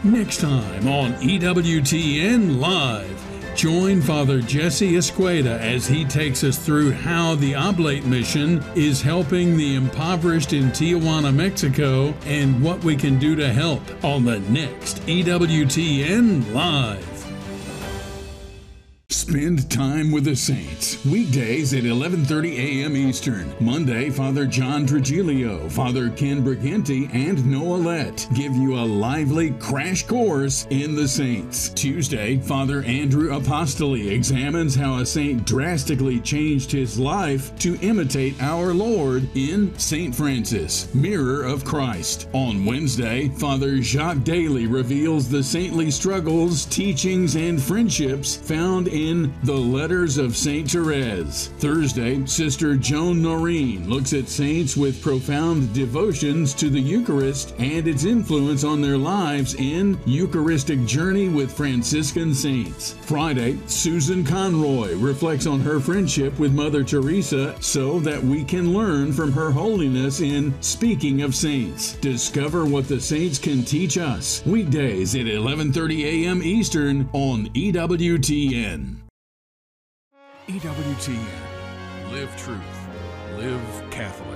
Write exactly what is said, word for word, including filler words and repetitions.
Next time on E W T N Live, join Father Jesse Escueda as he takes us through how the Oblate Mission is helping the impoverished in Tijuana, Mexico, and what we can do to help on the next E W T N Live. Spend time with the saints. Weekdays at eleven thirty a.m. Eastern. Monday, Father John Trigilio, Father Ken Briganti, and Noah Lett give you a lively crash course in the saints. Tuesday, Father Andrew Apostoli examines how a saint drastically changed his life to imitate our Lord in Saint Francis, Mirror of Christ. On Wednesday, Father Jacques Daly reveals the saintly struggles, teachings, and friendships found in In the Letters of Saint Therese. Thursday, Sister Joan Noreen looks at saints with profound devotions to the Eucharist and its influence on their lives in Eucharistic Journey with Franciscan Saints. Friday, Susan Conroy reflects on her friendship with Mother Teresa so that we can learn from her holiness in Speaking of Saints. Discover what the saints can teach us. Weekdays at eleven thirty a.m. Eastern on E W T N. E W T N. Live truth. Live Catholic.